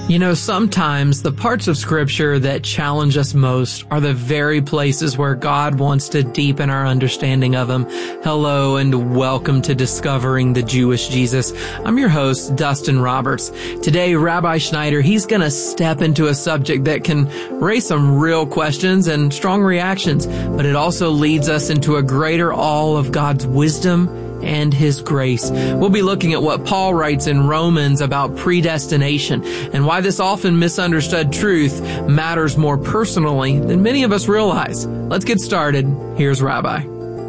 You know, sometimes the parts of Scripture that challenge us most are the very places where God wants to deepen our understanding of Him. Hello and welcome to Discovering the Jewish Jesus. I'm your host, Dustin Roberts. Today, Rabbi Schneider, he's going to step into a subject that can raise some real questions and strong reactions, but it also leads us into a greater awe of God's wisdom and His grace. We'll be looking at what Paul writes in Romans about predestination and why this often misunderstood truth matters more personally than many of us realize. Let's get started. Here's Rabbi.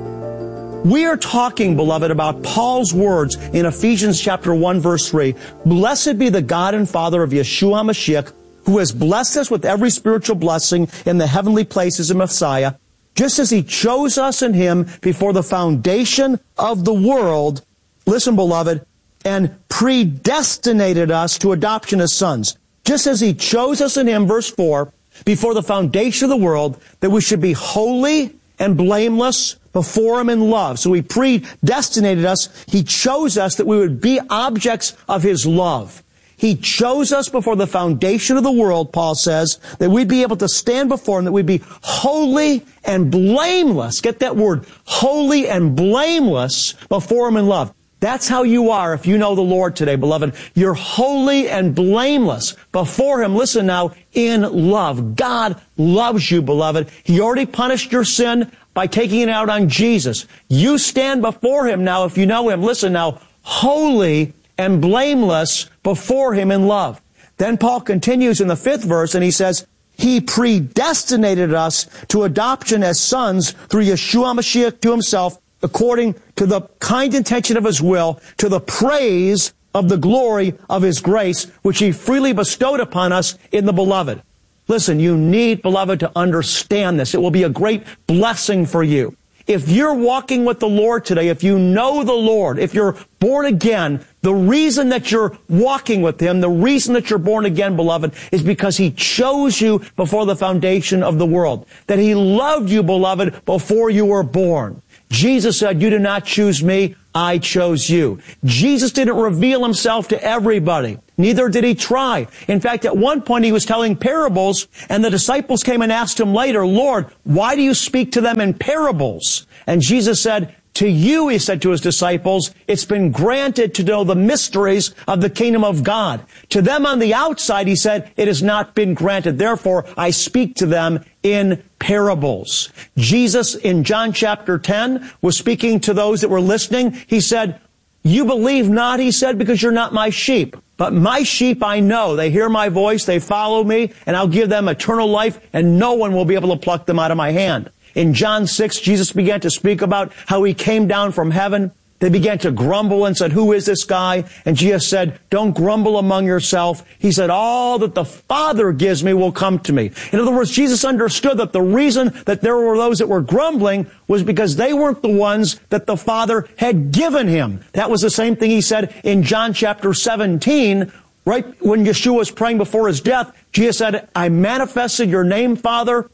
We are talking, beloved, about Paul's words in Ephesians chapter 1, verse 3. Blessed be the God and Father of Yeshua HaMashiach, who has blessed us with every spiritual blessing in the heavenly places in Messiah, just as He chose us in Him before the foundation of the world, listen, beloved, and predestinated us to adoption as sons. Just as He chose us in Him, verse 4, before the foundation of the world, that we should be holy and blameless before Him in love. So He predestinated us. He chose us that we would be objects of His love. He chose us before the foundation of the world, Paul says, that we'd be able to stand before Him, that we'd be holy and blameless. Get that word, holy and blameless before Him in love. That's how you are if you know the Lord today, beloved. You're holy and blameless before Him. Listen now, in love. God loves you, beloved. He already punished your sin by taking it out on Jesus. You stand before Him now if you know Him. Listen now, holy and blameless before Him in love. Then Paul continues in the 5th verse and he says, He predestinated us to adoption as sons through Yeshua HaMashiach to Himself, according to the kind intention of His will, to the praise of the glory of His grace, which He freely bestowed upon us in the Beloved. Listen, you need, beloved, to understand this. It will be a great blessing for you. If you're walking with the Lord today, if you know the Lord, if you're born again, the reason that you're walking with Him, the reason that you're born again, beloved, is because He chose you before the foundation of the world. That He loved you, beloved, before you were born. Jesus said, you did not choose me, I chose you. Jesus didn't reveal Himself to everybody. Neither did He try. In fact, at one point He was telling parables, and the disciples came and asked Him later, Lord, why do you speak to them in parables? And Jesus said, to you, He said to His disciples, it's been granted to know the mysteries of the kingdom of God. To them on the outside, He said, it has not been granted. Therefore, I speak to them in parables. Jesus, in John chapter 10, was speaking to those that were listening. He said, you believe not, He said, because you're not my sheep. But my sheep I know. They hear my voice, they follow me, and I'll give them eternal life, and no one will be able to pluck them out of my hand. In John 6, Jesus began to speak about how He came down from heaven. They began to grumble and said, who is this guy? And Jesus said, don't grumble among yourself. He said, all that the Father gives me will come to me. In other words, Jesus understood that the reason that there were those that were grumbling was because they weren't the ones that the Father had given Him. That was the same thing He said in John chapter 17, right when Yeshua was praying before His death. Jesus said, I manifested your name, Father,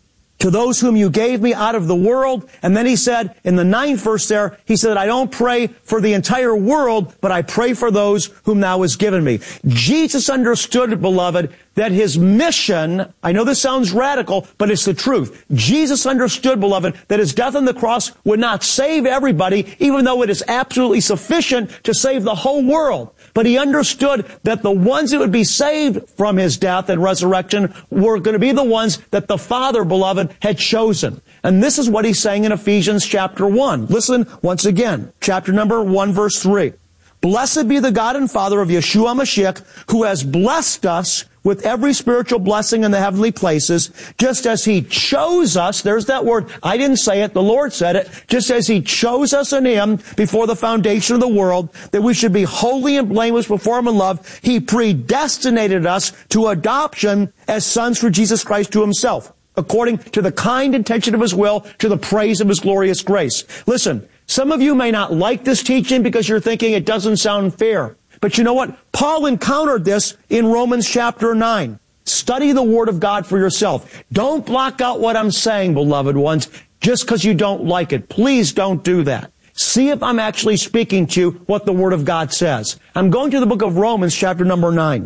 to those whom you gave me out of the world. And then He said, in the 9th verse there, He said, I don't pray for the entire world, but I pray for those whom thou hast given me. Jesus understood, beloved, that His mission, I know this sounds radical, but it's the truth. Jesus understood, beloved, that His death on the cross would not save everybody, even though it is absolutely sufficient to save the whole world. But He understood that the ones that would be saved from His death and resurrection were going to be the ones that the Father, beloved, had chosen. And this is what He's saying in Ephesians chapter 1. Listen once again, chapter number 1, verse 3. Blessed be the God and Father of Yeshua HaMashiach, who has blessed us with every spiritual blessing in the heavenly places, just as He chose us. There's that word. I didn't say it. The Lord said it. Just as He chose us in Him before the foundation of the world, that we should be holy and blameless before Him in love. He predestinated us to adoption as sons through Jesus Christ to Himself, according to the kind intention of His will, to the praise of His glorious grace. Listen, some of you may not like this teaching because you're thinking it doesn't sound fair. But you know what? Paul encountered this in Romans chapter 9. Study the Word of God for yourself. Don't block out what I'm saying, beloved ones, just because you don't like it. Please don't do that. See if I'm actually speaking to you what the Word of God says. I'm going to the book of Romans chapter number 9.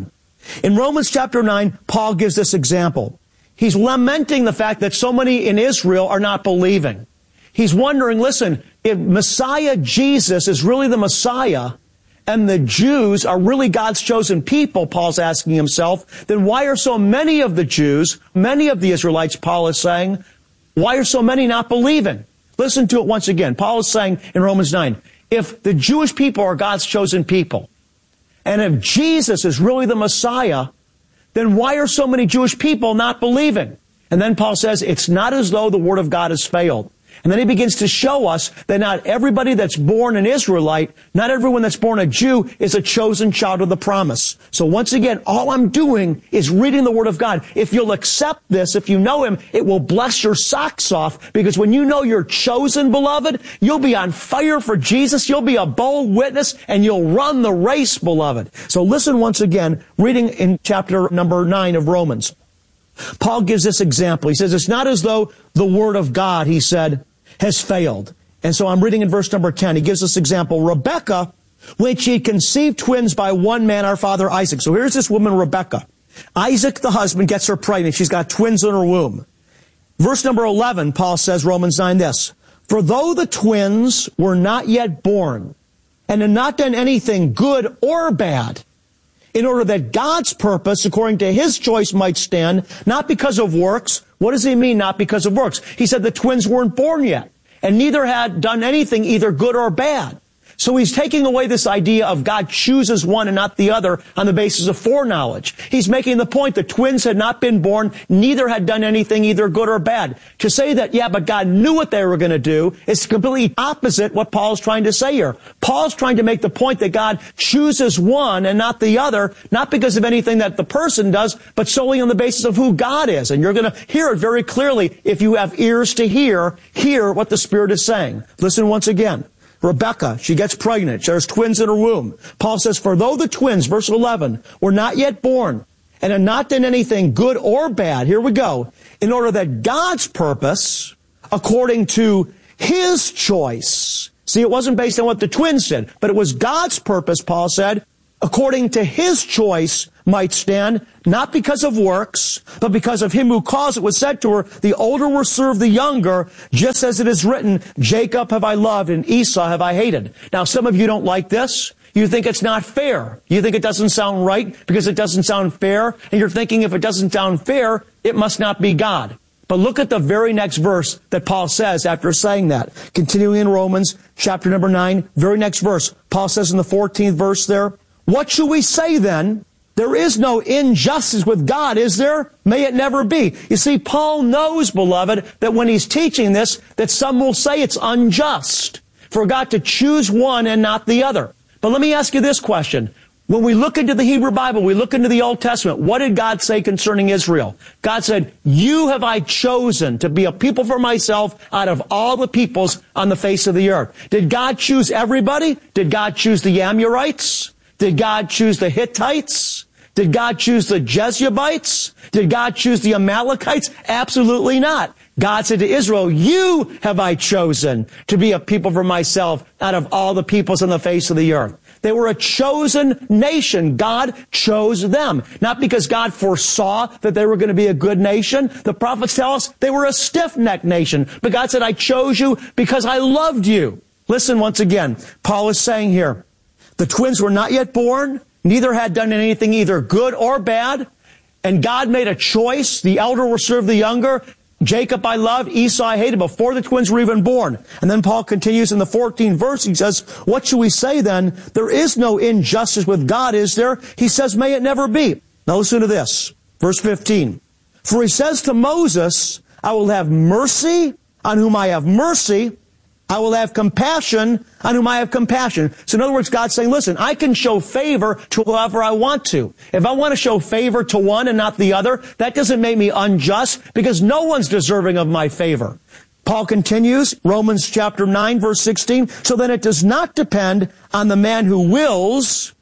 In Romans chapter 9, Paul gives this example. He's lamenting the fact that so many in Israel are not believing. He's wondering, listen, if Messiah Jesus is really the Messiah, and the Jews are really God's chosen people, Paul's asking himself, then why are so many of the Jews, many of the Israelites, Paul is saying, why are so many not believing? Listen to it once again. Paul is saying in Romans 9, if the Jewish people are God's chosen people, and if Jesus is really the Messiah, then why are so many Jewish people not believing? And then Paul says, it's not as though the Word of God has failed. And then he begins to show us that not everybody that's born an Israelite, not everyone that's born a Jew is a chosen child of the promise. So once again, all I'm doing is reading the Word of God. If you'll accept this, if you know Him, it will bless your socks off, because when you know you're chosen, beloved, you'll be on fire for Jesus, you'll be a bold witness, and you'll run the race, beloved. So listen once again, reading in chapter number 9 of Romans. Paul gives this example. He says, it's not as though the Word of God, he said, has failed. And so I'm reading in verse number 10. He gives this example. Rebekah, when she conceived twins by one man, our father Isaac. So here's this woman, Rebekah. Isaac, the husband, gets her pregnant. She's got twins in her womb. Verse number 11, Paul says, Romans 9, this. For though the twins were not yet born, and had not done anything good or bad, in order that God's purpose, according to His choice, might stand, not because of works. What does he mean, not because of works? He said the twins weren't born yet, and neither had done anything either good or bad. So he's taking away this idea of God chooses one and not the other on the basis of foreknowledge. He's making the point that twins had not been born, neither had done anything either good or bad. To say that, yeah, but God knew what they were going to do is completely opposite what Paul's trying to say here. Paul's trying to make the point that God chooses one and not the other, not because of anything that the person does, but solely on the basis of who God is. And you're going to hear it very clearly if you have ears to hear what the Spirit is saying. Listen once again. Rebekah, she gets pregnant. There's twins in her womb. Paul says, for though the twins, verse 11, were not yet born and had not done anything good or bad, here we go, in order that God's purpose, according to His choice, see, it wasn't based on what the twins did, but it was God's purpose, Paul said, according to His choice might stand, not because of works, but because of Him who calls. It was said to her, the older will serve the younger, just as it is written, Jacob have I loved and Esau have I hated. Now, some of you don't like this. You think it's not fair. You think it doesn't sound right because it doesn't sound fair. And you're thinking if it doesn't sound fair, it must not be God. But look at the very next verse that Paul says after saying that. Continuing in Romans chapter number 9, very next verse. Paul says in the 14th verse there, what shall we say then? There is no injustice with God, is there? May it never be. You see, Paul knows, beloved, that when he's teaching this, that some will say it's unjust for God to choose one and not the other. But let me ask you this question. When we look into the Hebrew Bible, we look into the Old Testament, what did God say concerning Israel? God said, you have I chosen to be a people for myself out of all the peoples on the face of the earth. Did God choose everybody? Did God choose the Amorites? Did God choose the Hittites? Did God choose the Jebusites? Did God choose the Amalekites? Absolutely not. God said to Israel, you have I chosen to be a people for myself out of all the peoples on the face of the earth. They were a chosen nation. God chose them. Not because God foresaw that they were going to be a good nation. The prophets tell us they were a stiff-necked nation. But God said, I chose you because I loved you. Listen once again. Paul is saying here, the twins were not yet born, neither had done anything either good or bad, and God made a choice. The elder will serve the younger. Jacob I loved, Esau I hated, before the twins were even born. And then Paul continues in the 14th verse, he says, what shall we say then? There is no injustice with God, is there? He says, may it never be. Now listen to this, verse 15. For he says to Moses, I will have mercy on whom I have mercy, I will have compassion on whom I have compassion. So in other words, God's saying, listen, I can show favor to whoever I want to. If I want to show favor to one and not the other, that doesn't make me unjust because no one's deserving of my favor. Paul continues, Romans chapter 9, verse 16, so then it does not depend on the man who wills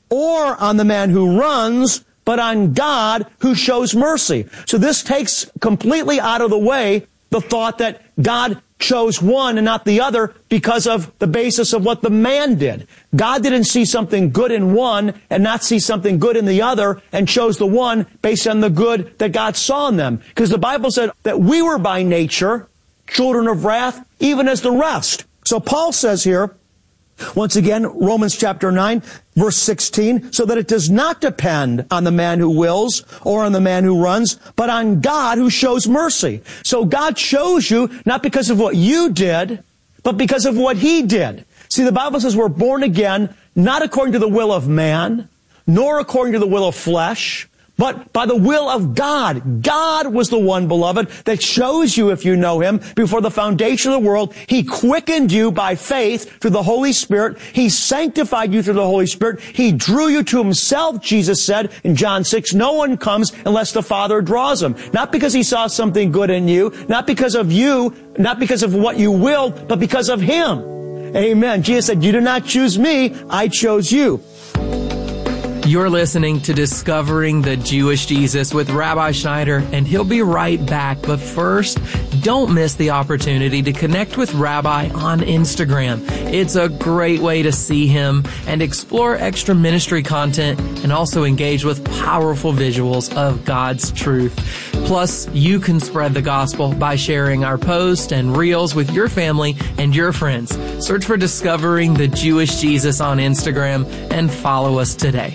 or on the man who runs, but on God who shows mercy. So this takes completely out of the way the thought that God chose one and not the other because of the basis of what the man did. God didn't see something good in one and not see something good in the other and chose the one based on the good that God saw in them. Because the Bible said that we were by nature children of wrath, even as the rest. So Paul says here, once again, Romans chapter 9, verse 16, so that it does not depend on the man who wills or on the man who runs, but on God who shows mercy. So God chose you not because of what you did, but because of what He did. See, the Bible says we're born again, not according to the will of man, nor according to the will of flesh, but by the will of God. God was the one, beloved, that chose you, if you know Him, before the foundation of the world. He quickened you by faith through the Holy Spirit. He sanctified you through the Holy Spirit. He drew you to Himself, Jesus said in John 6. No one comes unless the Father draws him. Not because He saw something good in you, not because of you, not because of what you will, but because of Him. Amen. Jesus said, you did not choose me, I chose you. You're listening to Discovering the Jewish Jesus with Rabbi Schneider, and he'll be right back. But first, don't miss the opportunity to connect with Rabbi on Instagram. It's a great way to see him and explore extra ministry content and also engage with powerful visuals of God's truth. Plus, you can spread the gospel by sharing our posts and reels with your family and your friends. Search for Discovering the Jewish Jesus on Instagram and follow us today.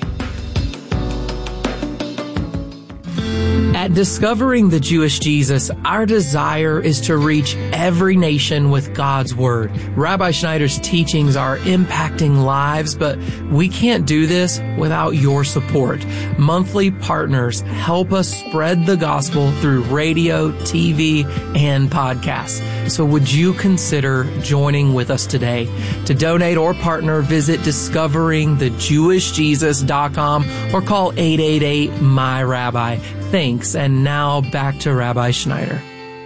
At Discovering the Jewish Jesus, our desire is to reach every nation with God's Word. Rabbi Schneider's teachings are impacting lives, but we can't do this without your support. Monthly partners help us spread the gospel through radio, TV, and podcasts. So would you consider joining with us today? To donate or partner, visit discoveringthejewishjesus.com or call 888-MY-RABBI. Thanks, and now back to Rabbi Schneider.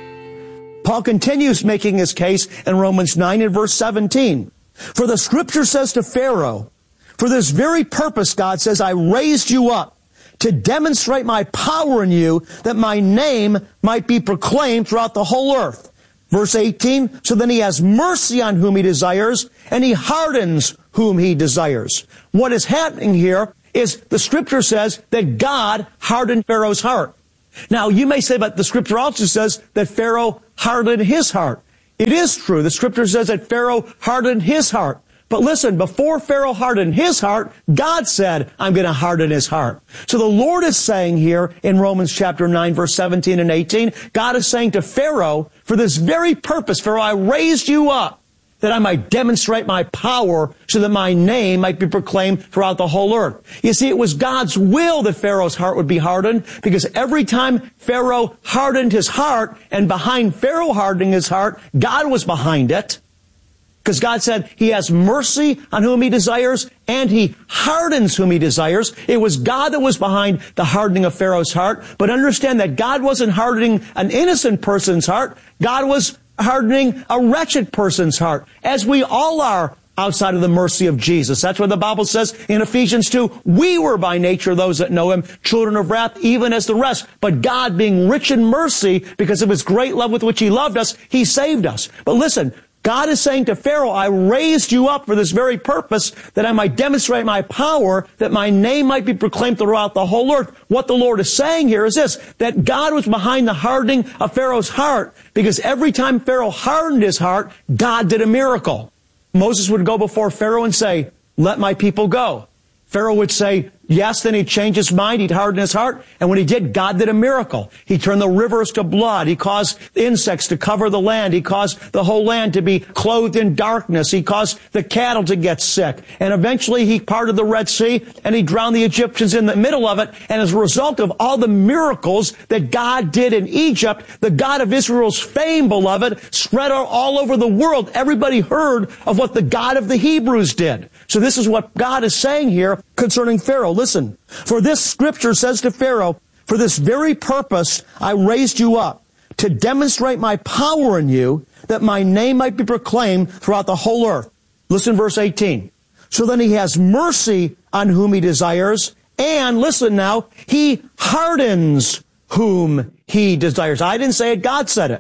Paul continues making his case in Romans 9 and verse 17. For the Scripture says to Pharaoh, for this very purpose, God says, I raised you up to demonstrate my power in you, that my name might be proclaimed throughout the whole earth. Verse 18, so then He has mercy on whom He desires, and He hardens whom He desires. What is happening here is the Scripture says that God hardened Pharaoh's heart. Now, you may say, but the Scripture also says that Pharaoh hardened his heart. It is true. The Scripture says that Pharaoh hardened his heart. But listen, before Pharaoh hardened his heart, God said, I'm going to harden his heart. So the Lord is saying here in Romans chapter 9, verse 17 and 18, God is saying to Pharaoh, for this very purpose, Pharaoh, I raised you up, that I might demonstrate my power so that my name might be proclaimed throughout the whole earth. You see, it was God's will that Pharaoh's heart would be hardened, because every time Pharaoh hardened his heart, and behind Pharaoh hardening his heart, God was behind it. Because God said He has mercy on whom He desires, and He hardens whom He desires. It was God that was behind the hardening of Pharaoh's heart. But understand that God wasn't hardening an innocent person's heart. God was hardening a wretched person's heart, as we all are outside of the mercy of Jesus. That's what the Bible says in Ephesians 2. We were by nature, those that know Him, children of wrath, even as the rest. But God, being rich in mercy, because of His great love with which He loved us, He saved us. But listen, God is saying to Pharaoh, I raised you up for this very purpose, that I might demonstrate my power, that my name might be proclaimed throughout the whole earth. What the Lord is saying here is this, that God was behind the hardening of Pharaoh's heart, because every time Pharaoh hardened his heart, God did a miracle. Moses would go before Pharaoh and say, let my people go. Pharaoh would say, yes, then he'd change his mind, he'd harden his heart, and when he did, God did a miracle. He turned the rivers to blood, He caused insects to cover the land, He caused the whole land to be clothed in darkness, He caused the cattle to get sick, and eventually He parted the Red Sea, and He drowned the Egyptians in the middle of it, and as a result of all the miracles that God did in Egypt, the God of Israel's fame, beloved, spread all over the world. Everybody heard of what the God of the Hebrews did. So this is what God is saying here concerning Pharaoh. Listen, for this Scripture says to Pharaoh, for this very purpose I raised you up, to demonstrate my power in you, that my name might be proclaimed throughout the whole earth. Listen, verse 18. So then He has mercy on whom He desires, and listen now, He hardens whom He desires. I didn't say it, God said it.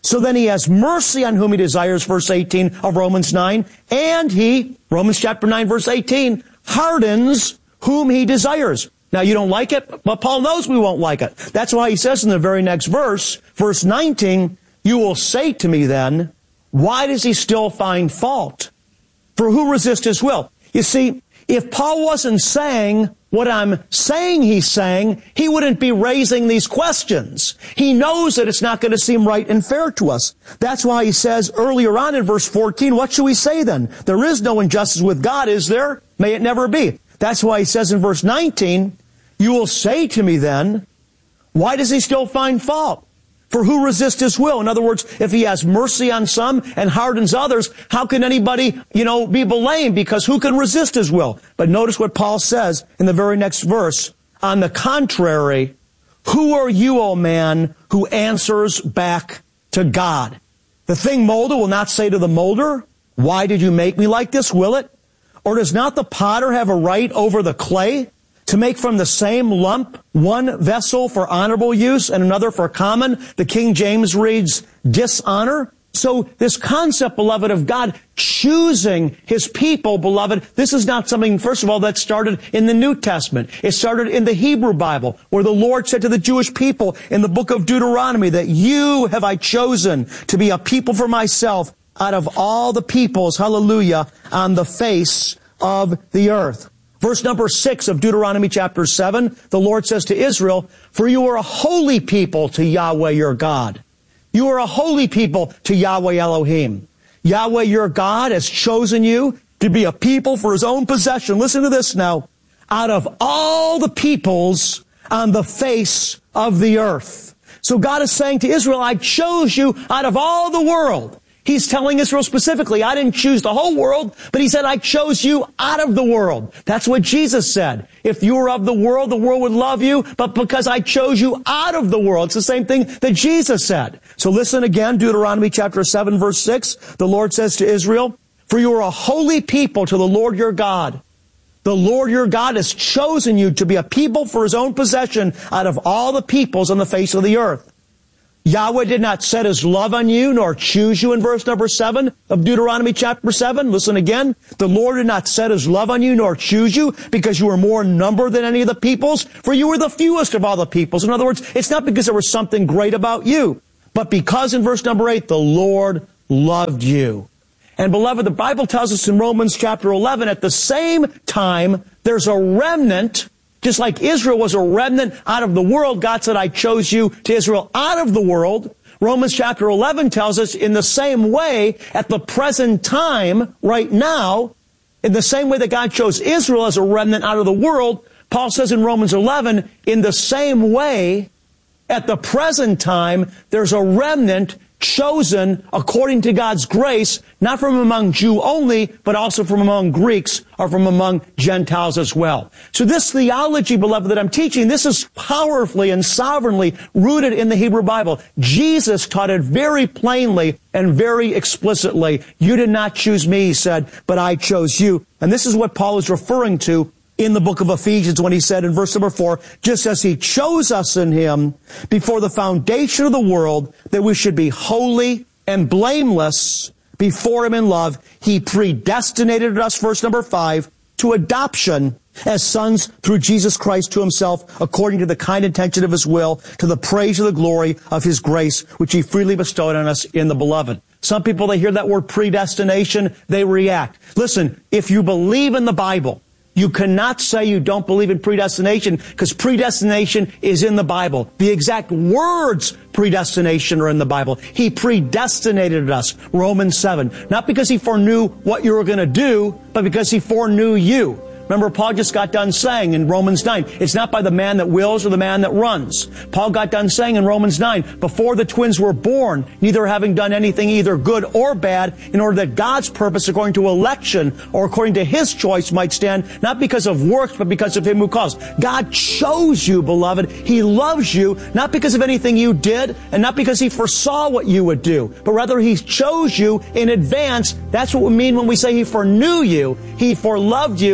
So then he has mercy on whom he desires, verse 18 of Romans 9, and he, Romans chapter 9, verse 18, hardens whom he desires. Now you don't like it, but Paul knows we won't like it. That's why he says in the very next verse, verse 19, you will say to me then, why does he still find fault? For who resists his will? You see, if Paul wasn't saying what I'm saying he's saying, he wouldn't be raising these questions. He knows that it's not going to seem right and fair to us. That's why he says earlier on in verse 14, what should we say then? There is no injustice with God, is there? May it never be. That's why he says in verse 19, you will say to me then, why does he still find fault? For who resists his will? In other words, if he has mercy on some and hardens others, how can anybody, be blamed? Because who can resist his will? But notice what Paul says in the very next verse. On the contrary, who are you, O man, who answers back to God? The thing molder will not say to the molder, why did you make me like this, will it? Or does not the potter have a right over the clay to make from the same lump one vessel for honorable use and another for common? The King James reads dishonor. So this concept, beloved, of God choosing his people, beloved, this is not something, first of all, that started in the New Testament. It started in the Hebrew Bible, where the Lord said to the Jewish people in the book of Deuteronomy that you have I chosen to be a people for myself out of all the peoples, hallelujah, on the face of the earth. Verse number 6 of Deuteronomy chapter 7, the Lord says to Israel, for you are a holy people to Yahweh your God. You are a holy people to Yahweh Elohim. Yahweh your God has chosen you to be a people for his own possession. Listen to this now. Out of all the peoples on the face of the earth. So God is saying to Israel, I chose you out of all the world. He's telling Israel specifically, I didn't choose the whole world, but he said, I chose you out of the world. That's what Jesus said. If you were of the world would love you, but because I chose you out of the world. It's the same thing that Jesus said. So listen again, Deuteronomy chapter 7, verse 6. The Lord says to Israel, for you are a holy people to the Lord your God. The Lord your God has chosen you to be a people for his own possession out of all the peoples on the face of the earth. Yahweh did not set his love on you, nor choose you in verse number 7 of Deuteronomy chapter 7. Listen again. The Lord did not set his love on you, nor choose you, because you were more in number than any of the peoples, for you were the fewest of all the peoples. In other words, it's not because there was something great about you, but because in verse number 8, the Lord loved you. And beloved, the Bible tells us in Romans chapter 11, at the same time, there's a remnant. Just like Israel was a remnant out of the world, God said, I chose you to Israel out of the world. Romans chapter 11 tells us in the same way, at the present time, right now, in the same way that God chose Israel as a remnant out of the world, Paul says in Romans 11, in the same way, at the present time, there's a remnant chosen according to God's grace, not from among Jew only, but also from among Greeks or from among Gentiles as well. So this theology, beloved, that I'm teaching, this is powerfully and sovereignly rooted in the Hebrew Bible. Jesus taught it very plainly and very explicitly. You did not choose me, he said, but I chose you. And this is what Paul is referring to in the book of Ephesians when he said in verse number 4, just as he chose us in him before the foundation of the world, that we should be holy and blameless before him in love, he predestinated us, verse number 5, to adoption as sons through Jesus Christ to himself, according to the kind intention of his will, to the praise of the glory of his grace, which he freely bestowed on us in the beloved. Some people, they hear that word predestination, they react. Listen, if you believe in the Bible, you cannot say you don't believe in predestination, because predestination is in the Bible. The exact words predestination are in the Bible. He predestinated us, Romans 7. Not because he foreknew what you were going to do, but because he foreknew you. Remember, Paul just got done saying in Romans 9, it's not by the man that wills or the man that runs. Paul got done saying in Romans 9, before the twins were born, neither having done anything either good or bad, in order that God's purpose according to election or according to his choice might stand, not because of works, but because of him who calls. God chose you, beloved. He loves you, not because of anything you did, and not because he foresaw what you would do, but rather he chose you in advance. That's what we mean when we say he foreknew you. He foreloved you, and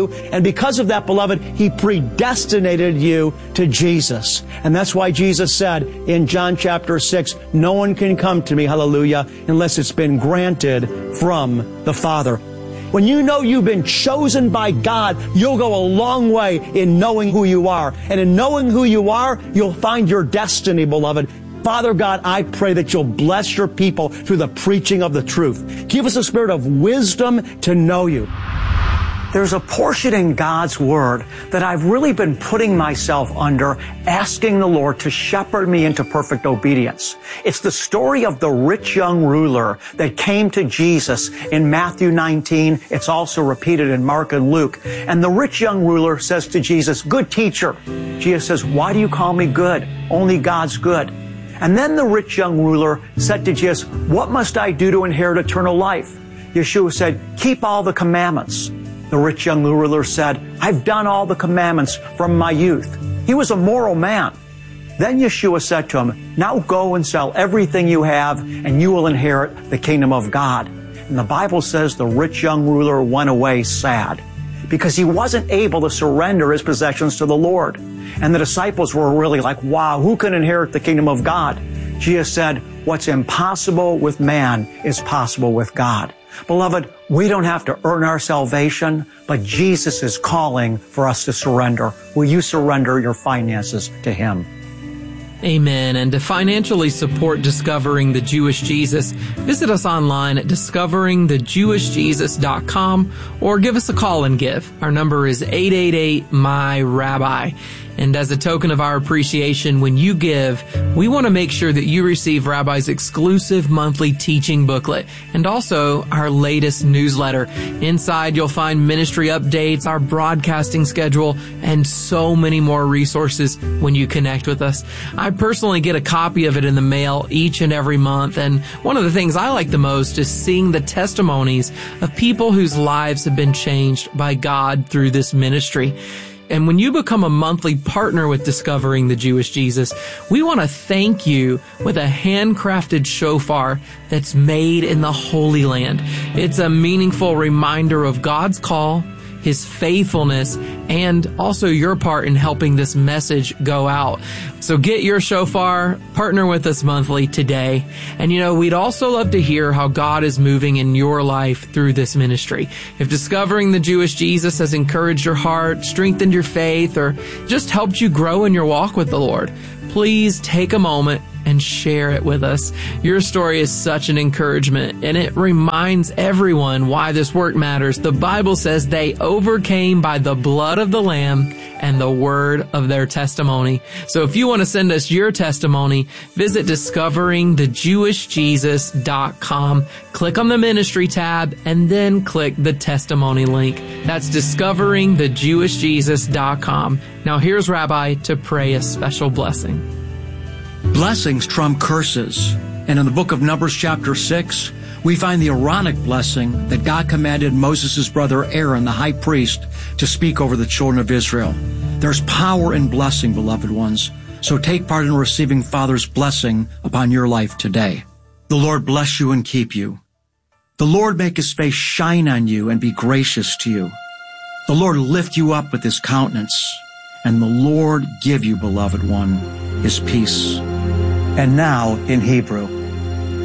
And because of that, beloved, He predestinated you to Jesus. And that's why Jesus said in John chapter 6, no one can come to me, hallelujah, unless it's been granted from the Father. When you know you've been chosen by God, you'll go a long way in knowing who you are. And in knowing who you are, you'll find your destiny, beloved. Father God, I pray that you'll bless your people through the preaching of the truth. Give us a spirit of wisdom to know you. There's a portion in God's Word that I've really been putting myself under, asking the Lord to shepherd me into perfect obedience. It's the story of the rich young ruler that came to Jesus in Matthew 19. It's also repeated in Mark and Luke. And the rich young ruler says to Jesus, "Good teacher." Jesus says, "Why do you call me good? Only God's good." And then the rich young ruler said to Jesus, "What must I do to inherit eternal life?" Yeshua said, "Keep all the commandments." The rich young ruler said, "I've done all the commandments from my youth." He was a moral man. Then Yeshua said to him, "Now go and sell everything you have, and you will inherit the kingdom of God." And the Bible says the rich young ruler went away sad because he wasn't able to surrender his possessions to the Lord. And the disciples were really like, wow, who can inherit the kingdom of God? Jesus said, what's impossible with man is possible with God. Beloved, we don't have to earn our salvation, but Jesus is calling for us to surrender. Will you surrender your finances to Him? Amen. And to financially support Discovering the Jewish Jesus, visit us online at discoveringthejewishjesus.com or give us a call and give. Our number is 888-MY-RABBI. And as a token of our appreciation, when you give, we want to make sure that you receive Rabbi's exclusive monthly teaching booklet and also our latest newsletter. Inside, you'll find ministry updates, our broadcasting schedule, and so many more resources when you connect with us. I personally get a copy of it in the mail each and every month, and one of the things I like the most is seeing the testimonies of people whose lives have been changed by God through this ministry. And when you become a monthly partner with Discovering the Jewish Jesus, we want to thank you with a handcrafted shofar that's made in the Holy Land. It's a meaningful reminder of God's call, His faithfulness, and also your part in helping this message go out. So get your shofar, partner with us monthly today. And we'd also love to hear how God is moving in your life through this ministry. If Discovering the Jewish Jesus has encouraged your heart, strengthened your faith, or just helped you grow in your walk with the Lord, please take a moment and share it with us. Your story is such an encouragement, and it reminds everyone why this work matters. The Bible says they overcame by the blood of the Lamb and the word of their testimony. So if you want to send us your testimony, visit discoveringthejewishjesus.com. Click on the ministry tab and then click the testimony link. That's discoveringthejewishjesus.com. Now here's Rabbi to pray a special blessing. Blessings trump curses. And in the book of Numbers chapter 6, we find the Aaronic blessing that God commanded Moses' brother Aaron, the high priest, to speak over the children of Israel. There's power in blessing, beloved ones. So take part in receiving Father's blessing upon your life today. The Lord bless you and keep you. The Lord make His face shine on you and be gracious to you. The Lord lift you up with His countenance. And the Lord give you, beloved one, His peace. And now in Hebrew.